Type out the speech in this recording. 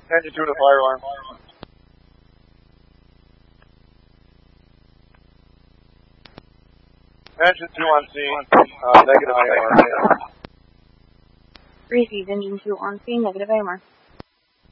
Engine 2 to fire alarm. Engine 2 on scene, negative AMR. Received, Engine 2 on scene, negative AMR.